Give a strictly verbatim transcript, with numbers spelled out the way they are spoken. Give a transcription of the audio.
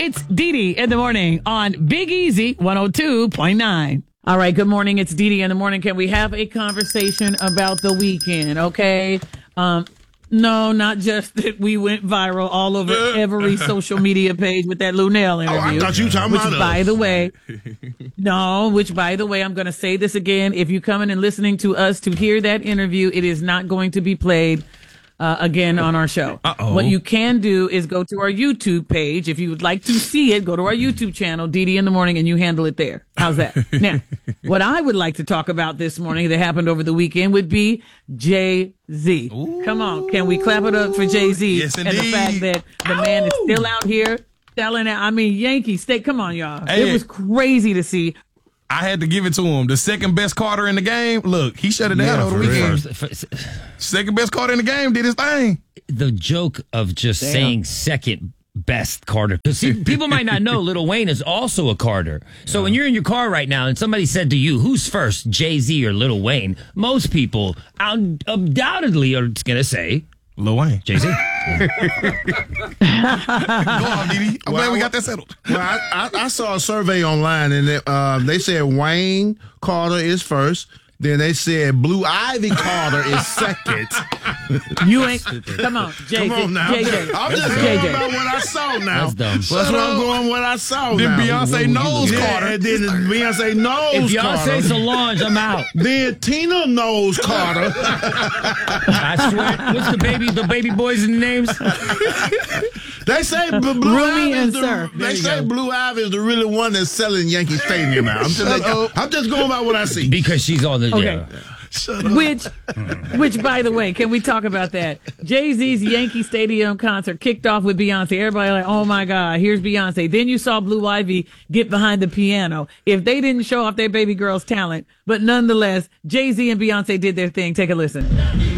It's Dee Dee in the morning on Big Easy one oh two point nine. All right, good morning. It's Dee Dee in the morning. Can we have a conversation about the weekend, okay? Um, no, not just that we went viral all over every social media page with that Lunel interview. Oh, I thought you were talking which, about by us. the way, no, which, by the way, I'm going to say this again. If you come in and listening to us to hear that interview, it is not going to be played Uh, again on our show. Uh-oh. What you can do is go to our YouTube page. If you would like to see it, go to our YouTube channel, Dee Dee in the morning, and you handle it there. How's that? Now, what I would like to talk about this morning that happened over the weekend would be Jay-Z. Ooh. Come on, can we clap it up for Jay-Z? Yes, and the indeed. fact that the man is still out here selling it. I mean, Yankee State. Come on, y'all. Hey. It was crazy to see. I had to give it to him. The second best Carter in the game. Look, he shut it down Yeah, over the for real. weekend. First- first- Second best Carter in the game did his thing. the joke of just Damn. saying second best Carter. Because people might not know Lil Wayne is also a Carter. So when you're in your car right now and somebody said to you, who's first, Jay-Z or Lil Wayne? Most people un- undoubtedly are going to say Lil Wayne. Jay-Z. Go on, Didi. I'm glad we got that settled. Well, I, I, I saw a survey online, and it, uh, they said Wayne Carter is first. Then they said Blue Ivy Carter is second. You ain't. Come on, Jay-Z. Come on now. J J. I'm just J going J. about what I saw now. That's dumb. So that's Shut what I'm up. going what I saw Then now. Beyonce knows Yeah, Carter. and then Beyonce knows If y'all Carter. say Solange, I'm out. Then Tina knows Carter. I swear. What's the baby, the baby boys' names? They say B- Blue Rumi Ivy and is the, Sir. They There you say go. Blue Ivy is the really one that's selling Yankee Stadium now. I'm just, I'm just going by what I see. Because she's on the Okay. yeah. Which, which, by the way, can we talk about that? Jay-Z's Yankee Stadium concert kicked off with Beyonce. Everybody like, oh my God, here's Beyonce. Then you saw Blue Ivy get behind the piano. If they didn't show off their baby girl's talent, but nonetheless, Jay-Z and Beyonce did their thing. Take a listen.